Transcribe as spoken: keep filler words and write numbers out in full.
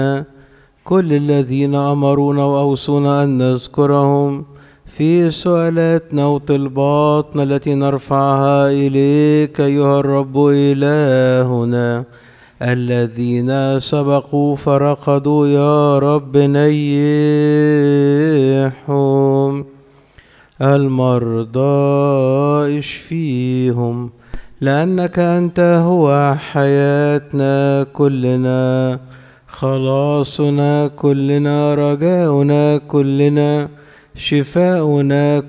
كل الذين أمرونا وأوصونا أن نذكرهم في سؤالاتنا وطلباتنا التي نرفعها إليك أيها الرب إلهنا. الذين سبقوا فرقدوا يا رب نيحهم، المرضى اشفيهم، لأنك أنت هو حياتنا كلنا، خلاصنا كلنا، رجاؤنا كلنا، شفاؤنا